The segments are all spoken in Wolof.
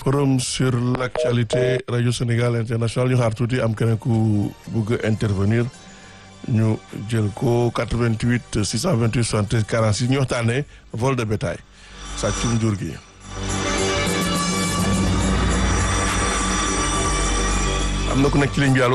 forum sur l'actualité Radio Sénégal International ñu xaar tuuti am keneen ku bëgg intervenir ñu jël ko 88 628 73 46 ñu waxtaanee vol de bétail sàccum jur gi. am na ku nekk ci ligne bi allo.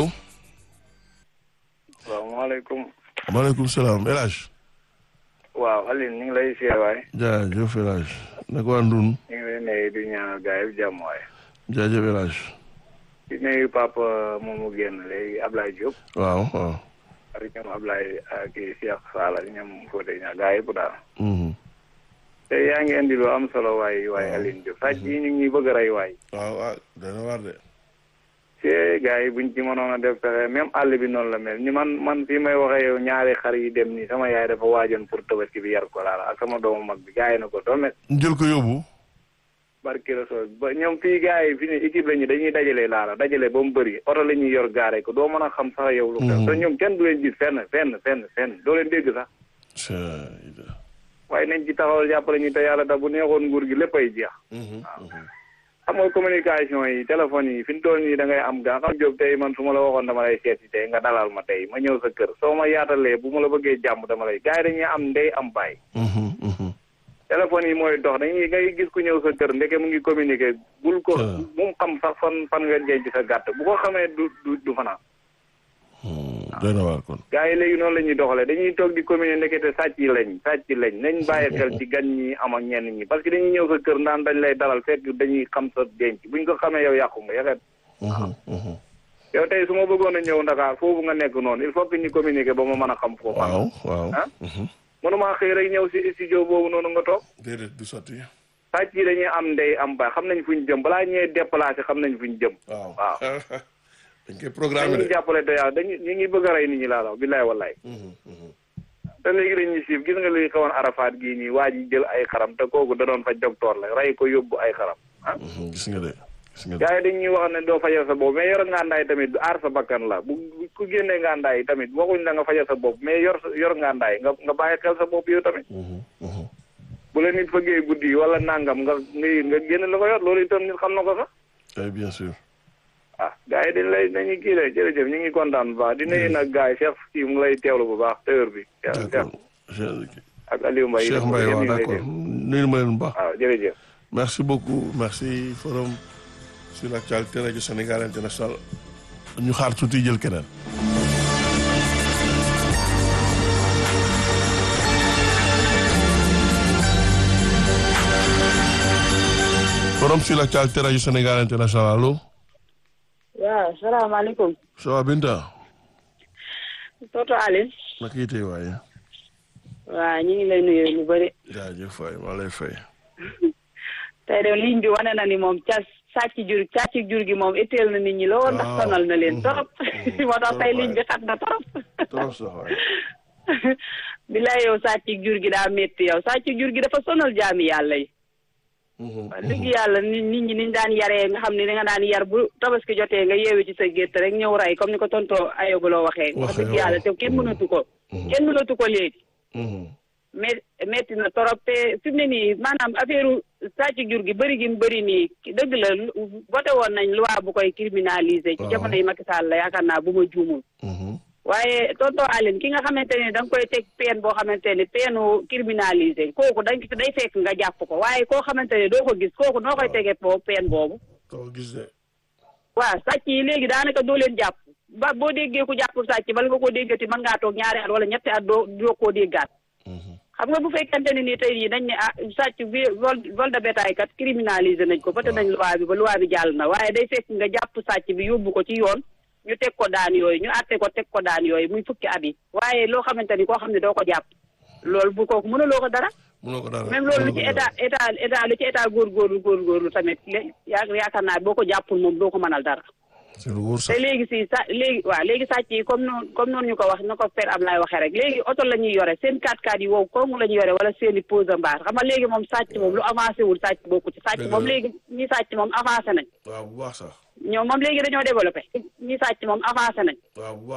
salaamaaleykum. maaleykum salaam El Hadj. waaw Aline ñu ngi lay siyaar waay. jaajëf El Hadj. naka waa Ndun. ñu ngi lay nuyu di ñaanal gars yi jàmm waay. jaajëf El Hadj. di nuyu papa moomu génn léegi Ablaye Diop. waaw waaw. ak ñoom Ablaye ak Cheikh Fall ak ñoom Fodé ñaar gars yëpp daal. te yaa ngi indi lu am solo waay Aline Diop sàcc yi ñu ngi bëgg a rey waay. waaw dana war de. te gars yi buñ ci mënoon a def pexe même àll bi noonu la mel ni man fii may waxee yow ñaari xar yi dem nii sama yaay dafa waajoon pour tabaski bi yar ko laala ak sama doomu mag bi gars yi na ko doomet jël ko yóbbu. barki rasool ba ñoom fii gars yi fi ne équipe lañu dañuy dajale laala dajale ba mu bëri oto la ñuy yor gaare ko doo mën a xam sax yow lu xew te ñoom kenn du leen gis fenn doo leen dégg sax waaye nañ ci taxawal jàppale ñu te yàlla tax bu neexoon nguur gi lépp ay jeex waaw xam nga communication yi téléphone yi fi mu toll nii da ngay am gaa xam Diop tey man su ma la waxoon dama lay seet si tey nga dalal ma tey ma ñëw sa kër soo ma yaatalee bu ma la bëggee jàmm dama lay gars yi dañuy am ndey am baay téléphone yi mooy dox dañuy ngay gis ku ñëw sa kër ndeke mu ngi communiquer bul ko mu xam sax fan nga denc sa gàtt bu ko xamee du fanaan doy na waar kon. gars yi léegi noonu la ñuy doxalee dañuy toog di communiquer ndekete sàcc lañ nañ bàyyi xel ci gan ñi am ak ñenn ñi parce que dañuy ñëw sa kër naan dañ lay dalal fekk dañuy xam sa denc buñ ko xamee yow yàqu nga yaxet yow tey su ma bëggoon a ñëw Ndakaar foofu nga nekk noonu il faut que ñu communiquer ba ma mën a xam foofu waaw ah mënumaa xëy rek ñëw si studio boobu noonu nga toog déedéet du sotti. sàcc yi dañuy am ndey am baay xam nañ fu ñu jëm balaa ñëwee déplacé xam nañ fu ñu jëm waaw dañ koy programme dañuy jàppale te yàlla ñu ngi bëgg a rey nit ñi laa la billaay wallaay te léegi dañuy siif gis nga li xawoon Arafat gii nii waa ji jël ay xaram te kooku da doon faj docteur la rey ko yóbbu ay xaram gis nga de gars yi dañuy wax ne doo fajal sa bopp mais yor ngandaay tamit aar sa bakkan la bu ku génnee ngandaay tamit waxuñ la nga fajal sa bopp mais yor ngandaay nga bàyyi xel sa bopp yow tamit bu la nit fëggee guddi wala nangam nga génn la ko yor loolu itam nit xam na ko sax bien sûr gars yi dañuy kii lay jërëjëf ñu ngi kontaan bu baax di nuyu nag gars yi Cheikh kii mu ngi lay teewlu bu baax teewlu bi ak Aliou Mbaye Cheikh Mbaye waaw d'accord nuyu ma leen bu baax waaw jërëjëf merci beaucoup merci forum sur l'actualité Radio Sénégal International ñu xaar tuuti jël keneen forum sur l'actualité Radio Sénégal International allo waaw salaamaaleykum. ça va Binta. Toto Aline. naka yitee waaye. waaw ñu ngi lay nuyu lu bëri. jaajëf waay maa lay fay. tey de ligne bi wane na ni moom sàcc jur gi moom itteel na nit ñi lool ndax sonal na leen trop. moo tax tey ligne bi xat na trop. trop sax waay. bilaay yow sàcc jur gi daa métti yow sàcc jur gi dafa sonal jaami yàlla yi. wax dëgg yàlla nit ñi niñ daan yaree nga xam ne da nga daan yar bu tabaski jotee nga yeewi ci sa gétt rek ñëw rey comme ni ko tontoo ayoguloo waxee wax dëgg yàlla te kenn mënatu ko léegi mais metti na torop te fi mu ne nii maanaam affaire sàcc jur gi bëri gi mu bëri nii dëgg la voté woon nañ loi bu koy criminaliser ci jamono yi Macky Sall la yaakaar naa bu ma juumul waaye tonton Aline ki nga xamante ne da nga koy teg peine boo xamante ne peine criminalisé kooku day fekk nga jàpp ko waaye koo xamante ne doo ko gis kooku noo koy tegee foofu peine boobu. koo gis de. waaw sàcc yi léegi daanaka doo leen jàpp ba boo déggee ku jàpp sàcc bala nga koo déggati mën ngaa toog 2 at wala 3 at doo koo déggaat. xam nga bu fekkente ne nii tey jii dañ ne sàcc bi vol de bétail kat criminalisé nañ ko ba te nañ loi bi ba loi bi jàll na waaye day fekk nga jàpp sàcc bi yóbbu ko ci yoon. ñu teg ko daan yooyu ñu àtte ko teg ko daan yooyu muy fukki at yi waaye loo xamante ni koo xam ne doo ko jàpp loolu bu kooku mënuloo ko dara. mënuloo ko dara même loolu lu ci état lu ci état góorgóorlu tamit yaakaar naa boo ko jàppul moom doo ko mënal dara. te léegi léegi sàcc yi comme noonu ñu ko wax na ko Père Ablaye waxee rek léegi oto la ñuy yore seen 4x4 yi wow kooku la ñuy yore wala seen i pose mbaar xam nga léegi moom sàcc moom lu avancé wul sàcc bokku ci sàcc moom léegi ñi sàcc moom avancé nañ. waaw bu baax sax. ñoom moom léegi dañoo développé ñi sàcc moom avancé nañ. waaw bu baax